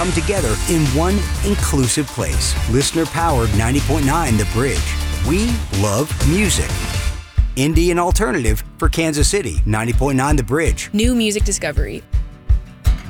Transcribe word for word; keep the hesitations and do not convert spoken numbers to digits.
come together in one inclusive place. Listener-powered ninety point nine The Bridge. We love music. Indie and alternative for Kansas City. ninety point nine The Bridge. New music discovery.